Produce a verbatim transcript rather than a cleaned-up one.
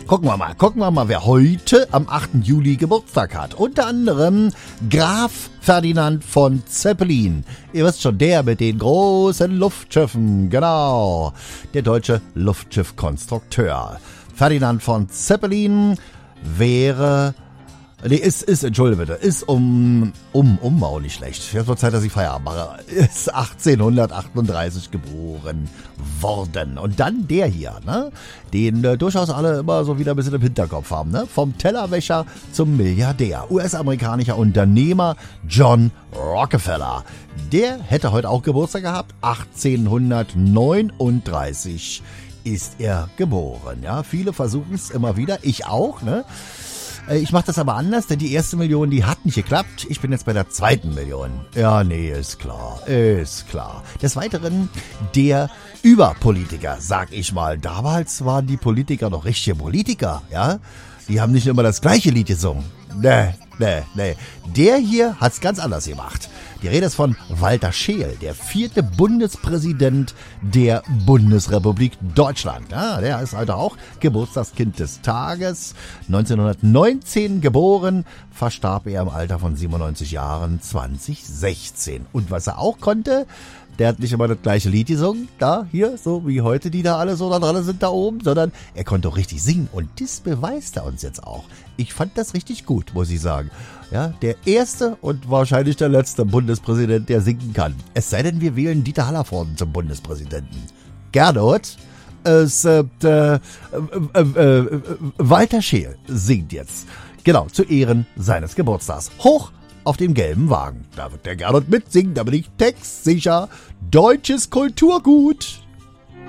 Gucken wir mal, gucken wir mal, wer heute am achten Juli Geburtstag hat. Unter anderem Graf Ferdinand von Zeppelin. Ihr wisst schon, der mit den großen Luftschiffen, genau. Der deutsche Luftschiffkonstrukteur. Ferdinand von Zeppelin wäre... Nee, ist, ist, entschuldige bitte, ist um, um, Umbau nicht schlecht. Jetzt wird Zeit, dass ich Feierabend mache. Ist achtzehnhundertachtunddreißig geboren worden. Und dann der hier, ne? Den äh, durchaus alle immer so wieder ein bisschen im Hinterkopf haben, ne? Vom Tellerwäscher zum Milliardär. U S-amerikanischer Unternehmer John Rockefeller. Der hätte heute auch Geburtstag gehabt. achtzehnhundertneununddreißig ist er geboren, ja? Viele versuchen es immer wieder. Ich auch, ne? Ich mache das aber anders, denn die erste Million, die hat nicht geklappt. Ich bin jetzt bei der zweiten Million. Ja, nee, ist klar, ist klar. Des Weiteren der Überpolitiker, sag ich mal. Damals waren die Politiker noch richtige Politiker, ja. Die haben nicht immer das gleiche Lied gesungen. Nee, nee, nee. Der hier hat's ganz anders gemacht. Die Rede ist von Walter Scheel, der vierte Bundespräsident der Bundesrepublik Deutschland. Ja, der ist heute auch Geburtstagskind des Tages. neunzehnhundertneunzehn geboren, verstarb er im Alter von siebenundneunzig Jahren zweitausendsechzehn. Und was er auch konnte, der hat nicht immer das gleiche Lied gesungen, da, hier, so wie heute, die da alle so da dran sind da oben, sondern er konnte auch richtig singen. Und das beweist er uns jetzt auch. Ich fand das richtig gut, muss ich sagen. Ja, der erste und wahrscheinlich der letzte Bundespräsident, der singen kann. Es sei denn, wir wählen Dieter Hallervorden zum Bundespräsidenten. Gernot, es, äh, äh, äh, äh, Walter Scheel singt jetzt. Genau, zu Ehren seines Geburtstags. Hoch auf dem gelben Wagen. Da wird der Gernot mitsingen, da bin ich textsicher. Deutsches Kulturgut.